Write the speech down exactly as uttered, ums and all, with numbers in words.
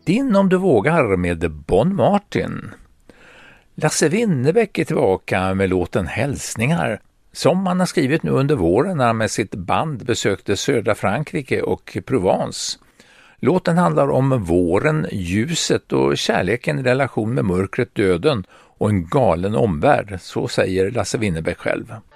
In om du vågar med Bon Martin. Lasse Winnerbäck är tillbaka med låten Hälsningar som han har skrivit nu under våren när han med sitt band besökte södra Frankrike och Provence. Låten handlar om våren, ljuset och kärleken i relation med mörkret, döden och en galen omvärld, så säger Lasse Winnerbäck själv.